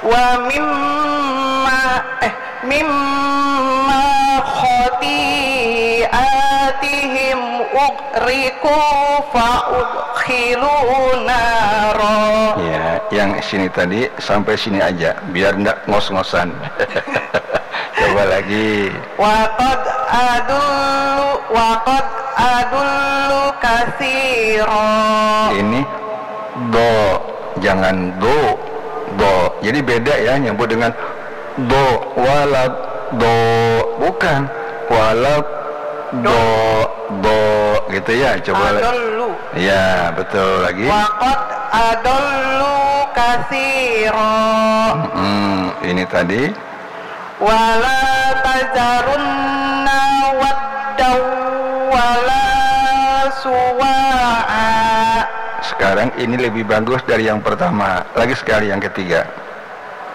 wa mimma khati'atihim ughriqu fa'udkhilu nara. Ya, yang sini tadi sampai sini aja biar enggak ngos-ngosan. Coba lagi. Waqad adullu katsira. Ini do, jangan do. Jadi beda ya nyebut dengan do walad do, bukan walad do gitu ya. Coba adullu. Ya, betul lagi. Waqad adullu katsira. Ini tadi Wala tazarunna waddaw wala suwa'a. sekarang ini lebih bagus dari yang pertama. Lagi sekali yang ketiga.